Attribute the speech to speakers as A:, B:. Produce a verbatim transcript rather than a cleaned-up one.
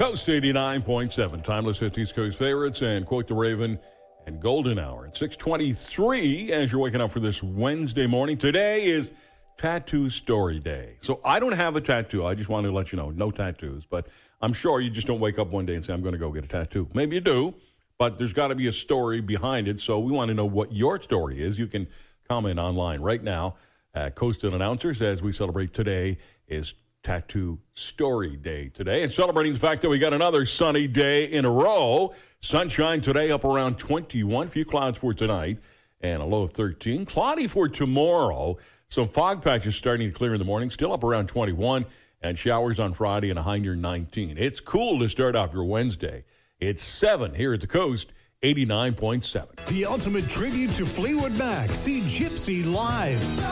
A: Coast eighty-nine point seven, timeless hits, East Coast favorites, and Quote the Raven and Golden Hour at six twenty-three as you're waking up for this Wednesday morning. Today is Tattoo Story Day. So I don't have a tattoo. I just wanted to let you know, no tattoos. But I'm sure you just don't wake up one day and say, I'm going to go get a tattoo. Maybe you do, but there's got to be a story behind it. So we want to know what your story is. You can comment online right now at Coastal Announcers as we celebrate today is Tattoo Story Day today. And celebrating the fact that we got another sunny day in a row. Sunshine today up around twenty-one. Few clouds for tonight and a low of thirteen. Cloudy for tomorrow. Some fog patches starting to clear in the morning. Still up around twenty-one. And showers on Friday and a high near nineteen. It's cool to start off your Wednesday. It's seven here at the Coast, eighty-nine point seven.
B: The ultimate tribute to Fleetwood Mac. See Gypsy live.